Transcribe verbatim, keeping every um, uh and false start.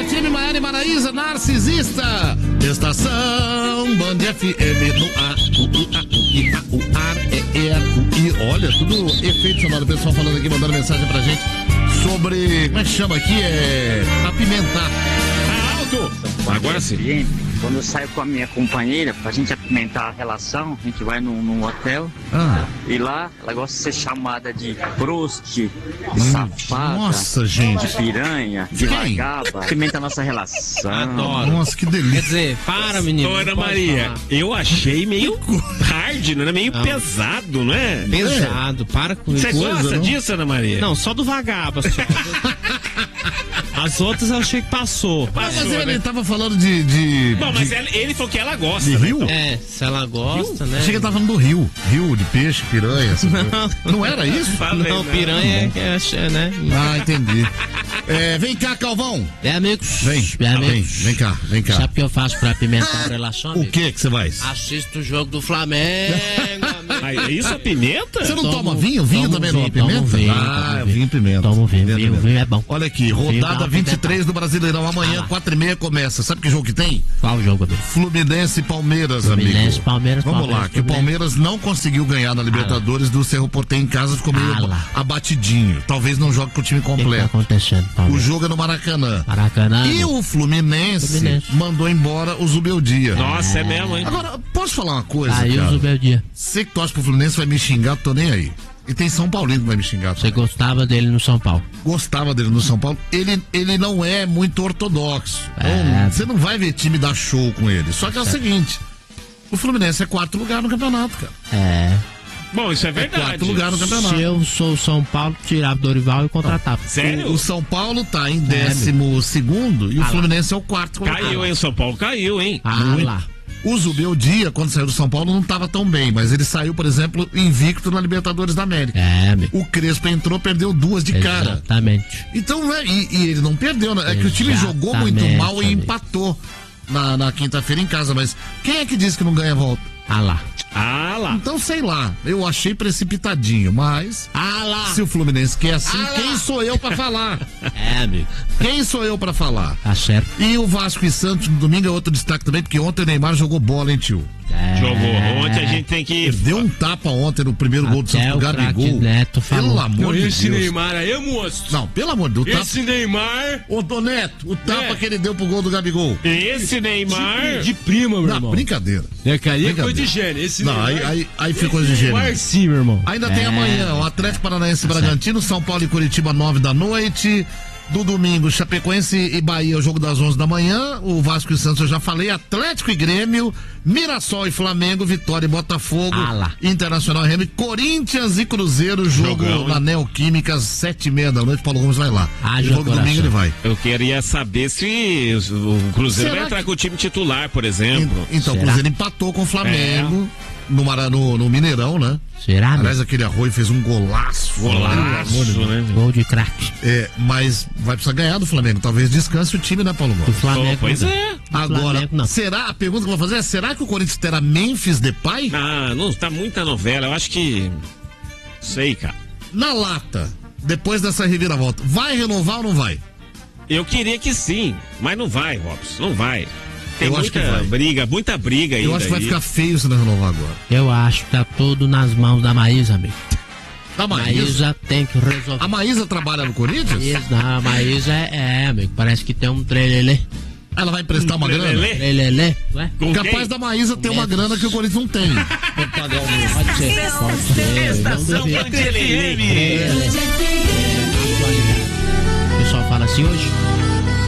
time Maiara e Maraísa, narcisista. Estação Band F M no ar. O, o, a, o, i, a, o ar é, é, o, i. Olha, tudo efeito sonoro. O pessoal falando aqui, mandando mensagem pra gente sobre, como é que chama aqui? É apimentar. Alto! Agora sim. Quando eu saio com a minha companheira, pra gente apimentar a relação, a gente vai num, num hotel. Ah. E lá, ela gosta de ser chamada de prosti, de Hum, safada, nossa, gente. de piranha, de Quem? vagaba. Apimenta a nossa relação. Adoro. Nossa, que delícia. Quer dizer, para, menino. Dona não pode Maria, falar. eu achei meio hard, não é? Meio Não. pesado, não é? Pesado, para com Você isso. gosta não? disso, Ana Maria? Não, só do vagaba, só. As outras eu achei que passou. Não, mas Passou, ele né? tava falando de. de Bom, mas de, ele, ele falou que ela gosta. de né? rio? Então, É, se ela gosta, né? Achei que ele tava falando do rio. Rio, de peixe, piranha. essas coisas. Não era isso? falei, Não, piranha é que é, né? Ah, entendi. É, vem cá, Calvão. É, amigos. Vem, é, vem, amigos. vem cá, vem cá. Sabe o que eu faço pra apimentar a relação, O amigo? que que você vai? Assisto o jogo do Flamengo, amigo. Ah, é isso a pimenta? Você não Tomo- toma vinho? Vinho tomo também não vinho, tomo apimenta? vinho, Ah, tomo vinho e pimenta. Tomo vinho, Pimenta, vinho, pimenta. vinho é bom. Olha aqui, Vinho dá rodada uma vinte e três do Brasileirão. Amanhã, Ah lá. quatro e meia começa. Sabe que jogo que tem? Qual o jogo, amigo? Fluminense e Palmeiras, Fluminense, amigo. Palmeiras, Vamos Palmeiras, lá, que o Fluminense. Palmeiras não conseguiu ganhar na Libertadores do Cerro Porteño em casa, ficou meio Ah lá. abatidinho. Talvez não jogue com o time O que, que tá completo. acontecendo, O Palmeiras? jogo é no Maracanã. Maracanã. E o Fluminense, Fluminense. mandou embora o Zubeldia. Nossa, é mesmo, hein? Agora, posso falar uma coisa, Aí cara? o meu dia. Você que torce pro Fluminense vai me xingar, tô nem aí. E tem São Paulino que vai me xingar. Você também. gostava dele no São Paulo? Gostava dele no São Paulo. Ele, ele não é muito ortodoxo. Então, É. você não vai ver time dar show com ele. Só que é o seguinte: o Fluminense é quarto lugar no campeonato, cara. É. Bom, isso é É verdade. quarto lugar no campeonato. Se eu sou o São Paulo, tirava o Dorival e contratava. Sério? O, o São Paulo tá em décimo segundo e o Ah lá. Fluminense é o quarto colocado. Caiu, hein? São Paulo caiu, hein? Ah Muito. lá. O Zubeldia, quando saiu do São Paulo, não estava tão bem, mas ele saiu, por exemplo, invicto na Libertadores da América. É, amigo. O Crespo entrou, perdeu duas de cara. Exatamente. Então, é, e, e ele não perdeu, né? É que o time jogou muito Exatamente, mal e amigo. empatou na, na quinta-feira em casa, mas quem é que disse que não ganha a volta? Ah lá. Ah lá. Então, sei lá, eu achei precipitadinho, mas Ah lá. se o Fluminense quer assim, Ah lá. quem sou eu pra falar? É, amigo. Quem sou eu pra falar? Tá certo. E o Vasco e Santos no domingo é outro destaque também, porque ontem o Neymar jogou bola, hein, tio? É. Jogou. Ontem a gente tem que. Deu um tapa ontem no primeiro gol do Até Santos, o do Gabigol. craque Neto falou. Pelo amor de Esse Deus. Neymar aí, monstro. Não, pelo amor de Deus. O tapa... Esse Neymar. Ô, Doneto, o tapa É. que ele deu pro gol do Gabigol. Esse Neymar. De prima, meu Não, irmão. brincadeira. É que aí é Brincadeira. coisa de gênio. Esse Não, Neymar. aí, aí, aí foi esse coisa de gênio. Neymar sim, meu irmão. Ainda tem É. amanhã o Atlético Paranaense e Bragantino, São Paulo e Curitiba, nove da noite. Do domingo, Chapecoense e Bahia, o jogo das onze da manhã. O Vasco e Santos, eu já falei. Atlético e Grêmio, Mirassol e Flamengo, Vitória e Botafogo, Ah lá. Internacional e Remy, Corinthians e Cruzeiro, jogo Jogão, na hein? Neoquímica, sete e meia da noite. Paulo Gomes vai lá. Haja o jogo coração. domingo ele vai. Eu queria saber se o Cruzeiro Será vai entrar que- com o time titular, por exemplo. Então, o Será? Cruzeiro empatou com o Flamengo no, Mara- no, no Mineirão, né? Será, amigo? Aliás, aquele Arroio fez um golaço. Pelo amor de Golaço, Deus. né? Gol de craque. É, mas vai precisar ganhar do Flamengo. Talvez descanse o time, né, Paulo Do Gomes? Flamengo. Oh, pois não. é. Do Agora, Flamengo, não. será, a pergunta que eu vou fazer é, será que o Corinthians terá Memphis Depay? Ah, não, tá muita novela. Eu acho que. Sei, cara. Na lata, depois dessa reviravolta, vai renovar ou não vai? Eu queria que sim, mas não vai, Robson. Não vai. Tem Eu acho muita que vai. briga, muita briga ainda. Eu acho que vai aí. ficar feio se não renovar agora. Eu acho que tá tudo nas mãos da Maísa, amigo. Da Maísa? Maísa tem que resolver. A Maísa trabalha no Corinthians? Maísa, não, a Maísa é, é, amigo. Parece que tem um trelelê. Ela vai emprestar uma grana? Lelê? Trelelê, não é? Com Capaz quem? da Maísa ter uma grana que o Corinthians não tem. Pra pagar o mês. Pode ser, pode ser. Estação Não Band duvido. F M. Trelelê. O pessoal fala assim hoje.